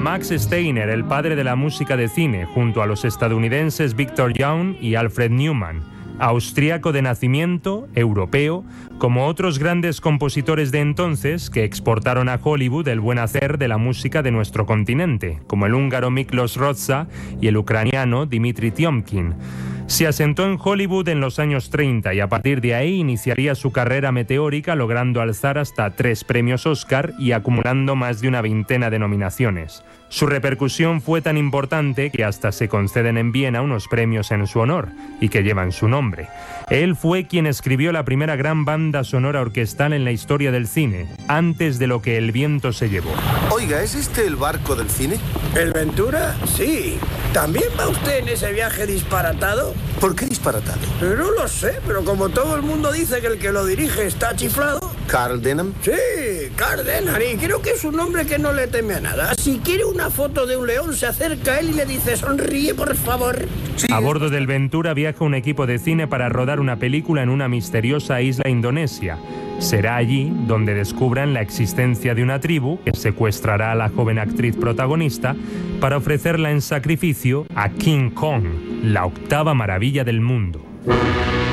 Max Steiner, el padre de la música de cine, junto a los estadounidenses Victor Young y Alfred Newman. Austríaco de nacimiento, europeo, como otros grandes compositores de entonces que exportaron a Hollywood el buen hacer de la música de nuestro continente, como el húngaro Miklos Rozsa y el ucraniano Dmitri Tiomkin. Se asentó en Hollywood en los años 30 y a partir de ahí iniciaría su carrera meteórica, logrando alzar hasta 3 premios Oscar y acumulando más de una veintena de nominaciones. Su repercusión fue tan importante que hasta se conceden en Viena unos premios en su honor y que llevan su nombre. Él fue quien escribió la primera gran banda sonora orquestal en la historia del cine, Antes de lo que el viento se llevó. Oiga, ¿es este el barco del cine? ¿El Ventura? Sí. ¿También va usted en ese viaje disparatado? ¿Por qué disparatado? No lo sé, pero como todo el mundo dice que el que lo dirige está chiflado... ¿Carl Denham? Sí, Carl Denham, y creo que es un hombre que no le teme a nada. Si quiere una foto de un león, se acerca a él y le dice, sonríe, por favor. Sí. A bordo del Ventura viaja un equipo de cine para rodar una película en una misteriosa isla indonesia. Será allí donde descubran la existencia de una tribu que secuestrará a la joven actriz protagonista para ofrecerla en sacrificio a King Kong, la octava maravilla del mundo.